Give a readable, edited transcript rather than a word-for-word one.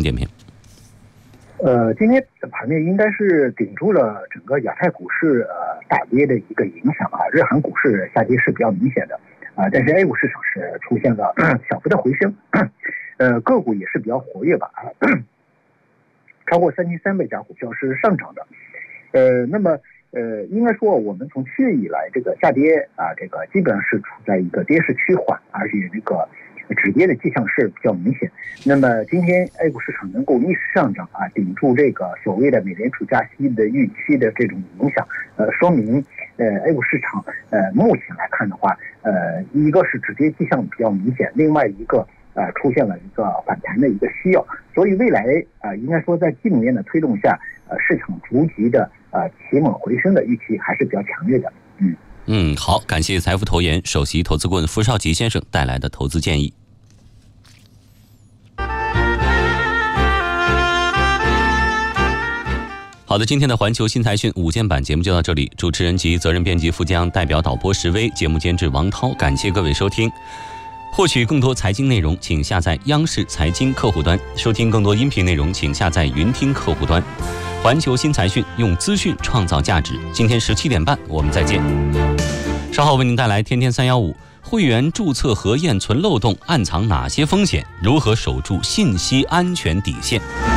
点评？ 今天盘面应该是顶住了整个亚太股市大跌的一个影响啊，日韩股市下跌是比较明显的啊，但是 A 股市场是出现了小幅的回升，个股也是比较活跃吧，超过3300家股票是上涨的，那么应该说我们从7月以来这个下跌啊，这个基本上是处在一个跌势趋缓，而且这个止跌的迹象是比较明显。那么今天 A 股市场能够逆势上涨啊，顶住这个所谓的美联储加息的预期的这种影响，说明A 股市场目前来看的话，一个是止跌迹象比较明显，另外一个出现了一个反弹的一个需要，所以未来应该说在基本面的推动下，市场逐级的企稳回升的预期还是比较强烈的。 好，感谢财富投研首席投资顾问符少吉先生带来的投资建议。好的，今天的环球新财讯午间版节目就到这里，主持人及责任编辑付江，代表导播石威，节目监制王涛，感谢各位收听。获取更多财经内容，请下载央视财经客户端；收听更多音频内容，请下载云听客户端。环球新财讯，用资讯创造价值。今天17点半，我们再见。稍后为您带来天天315会员注册核验存漏洞暗藏哪些风险？如何守住信息安全底线？